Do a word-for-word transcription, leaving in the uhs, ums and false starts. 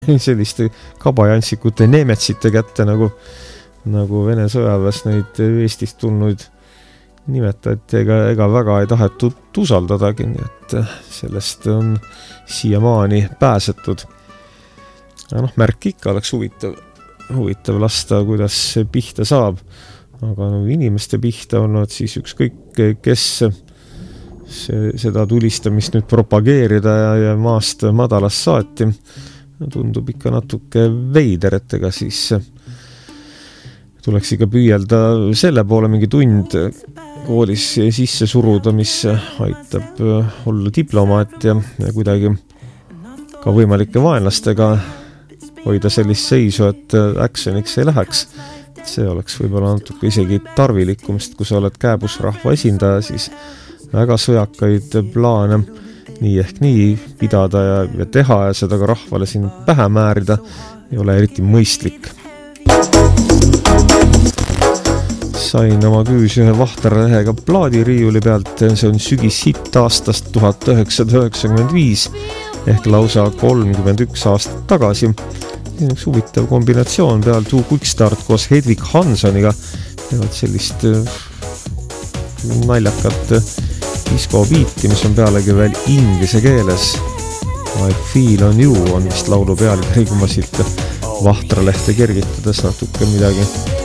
selliste kabajanssikute neemetsite kätte, nagu, nagu Vene sõjaväes neid Eestist tulnud nimetati, ega, ega väga ei tahetud usaldadagi, nii et sellest on siiamaani pääsetud. Ja noh, märk ikka oleks huvitav, huvitav lasta, kuidas see pihta saab, aga no, inimeste pihta on nad siis ükskõik, kes see, seda tulistamist nüüd propageerida ja, ja maast madalast saati. Tundub ikka natuke veider, et ega siis tuleks ikka püüelda selle poole mingi tund koolis sisse suruda, mis aitab olla diplomaat ja kuidagi ka võimalike vaenlastega hoida sellist seisu, et actioniks ei läheks. See oleks võib-olla natuke isegi tarvilikumist, kui sa oled kääbusrahva esindaja, siis väga sõjakaid plaane nii ehk nii pidada ja, ja teha ja seda ka rahvale siin pähe määrida ei ole eriti mõistlik. Sain oma küüs ühe Vahterlehega plaadiriiuli pealt, see on sügishitt aastast tuhat üheksasada üheksakümmend viis ehk lausa kolmkümmend üks aastat tagasi. See on üks huvitav kombinatsioon peal Two Quickstart koos Hedvig Hansoniga teevad sellist naljakat diskobiiti, mis on pealegi veel inglise keeles. I feel on you on vist laulu pealkiri, kui ma siit Vahtralehte kergitades natuke midagi